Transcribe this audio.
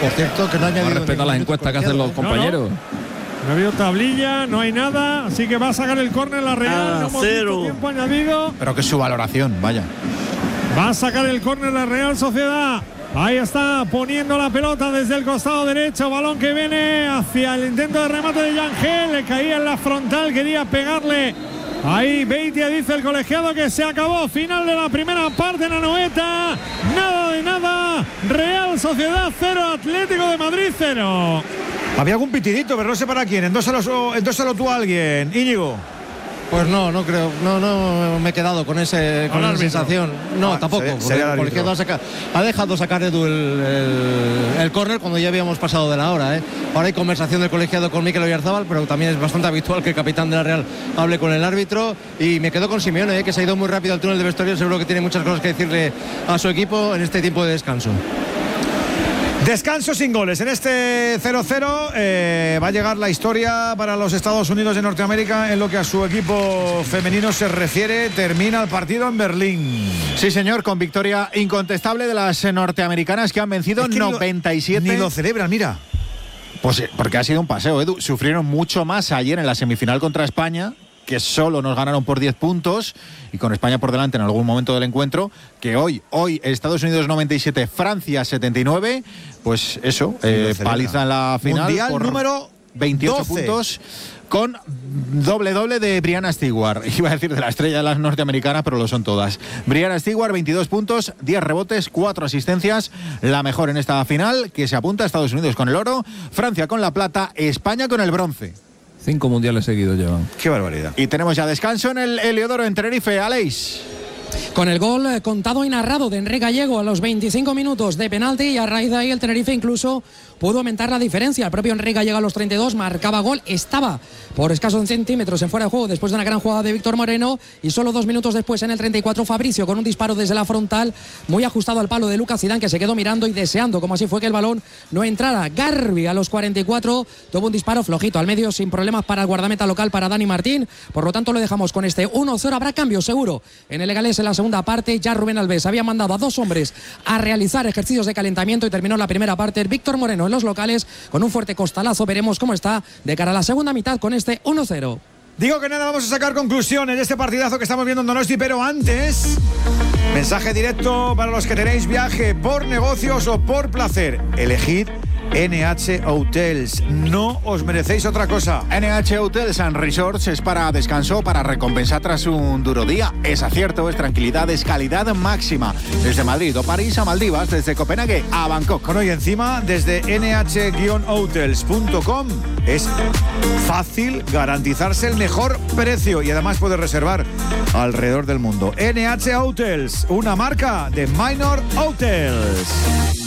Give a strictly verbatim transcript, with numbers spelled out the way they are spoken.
Por cierto, que no ha añadido. Respeta las encuestas que hacen los compañeros. No, no. No ha habido tablilla, no hay nada, así que va a sacar el córner la Real. Ah, no hemos cero. visto tiempo añadido. Pero que es su valoración, vaya. Va a sacar el córner la Real Sociedad. Ahí está poniendo la pelota desde el costado derecho. Balón que viene hacia el intento de remate de Yangel. Le caía en la frontal, quería pegarle. Ahí Beitia dice el colegiado que se acabó. Final de la primera parte en Anoeta. Nada de nada. Real Sociedad cero, Atlético de Madrid cero. Había algún pitidito, pero no sé para quién. Endósalo, endósalo tú a alguien. Íñigo. Pues no, no creo, no, no me he quedado con ese, con esa sensación. No, ah, tampoco. Sería, sería el porque ha, saca, ha dejado sacar Edu el, el, el córner cuando ya habíamos pasado de la hora. ¿eh? Ahora hay conversación del colegiado con Mikel Oyarzábal, pero también es bastante habitual que el capitán de la Real hable con el árbitro. Y me quedo con Simeone, ¿eh? que se ha ido muy rápido al túnel de vestuario. Seguro que tiene muchas cosas que decirle a su equipo en este tiempo de descanso. Descanso sin goles. En este cero cero eh, va a llegar la historia para los Estados Unidos de Norteamérica en lo que a su equipo femenino se refiere. Termina el partido en Berlín. Sí, señor, con victoria incontestable de las norteamericanas que han vencido es que noventa y siete. Ni lo, ni lo celebran, mira. Pues porque ha sido un paseo, Edu. Sufrieron mucho más ayer en la semifinal contra España, que solo nos ganaron por diez puntos y con España por delante en algún momento del encuentro, que hoy, hoy Estados Unidos noventa y siete, Francia setenta y nueve, pues eso, eh, paliza en la final. Mundial por número veintiocho doce puntos con doble doble de Brianna Stewart. Iba a decir de la estrella de las norteamericanas, pero lo son todas. Brianna Stewart, veintidós puntos, diez rebotes, cuatro asistencias, la mejor en esta final, que se apunta a Estados Unidos con el oro, Francia con la plata, España con el bronce. Cinco mundiales seguidos llevan. Qué barbaridad. Y tenemos ya descanso en el Heliodoro en Tenerife. Aleix. Con el gol contado y narrado de Enrique Gallego a los veinticinco minutos de penalti, y a raíz de ahí el Tenerife incluso pudo aumentar la diferencia. El propio Enrique Gallego a los treinta y dos marcaba gol, estaba por escasos centímetros en fuera de juego después de una gran jugada de Víctor Moreno, y solo dos minutos después en el treinta y cuatro Fabricio con un disparo desde la frontal muy ajustado al palo de Lucas Zidane, que se quedó mirando y deseando, como así fue, que el balón no entrara. Garbi a los cuarenta y cuatro tuvo un disparo flojito al medio sin problemas para el guardameta local, para Dani Martín. Por lo tanto lo dejamos con este uno cero. Habrá cambios seguro en el Leganés en la segunda parte. Ya Rubén Alves había mandado a dos hombres a realizar ejercicios de calentamiento y terminó la primera parte Víctor Moreno en los locales con un fuerte costalazo. Veremos cómo está de cara a la segunda mitad con este uno cero. Digo que nada, vamos a sacar conclusiones de este partidazo que estamos viendo en Donosti, pero antes, mensaje directo para los que tenéis viaje por negocios o por placer. Elegid N H Hotels, no os merecéis otra cosa. N H Hotels and Resorts es para descanso, para recompensar tras un duro día. Es acierto, es tranquilidad, es calidad máxima. Desde Madrid o París a Maldivas, desde Copenhague a Bangkok. Bueno, y encima, desde N H hotels punto com es fácil garantizarse el mejor precio y además puedes reservar alrededor del mundo. N H Hotels, una marca de Minor Hotels.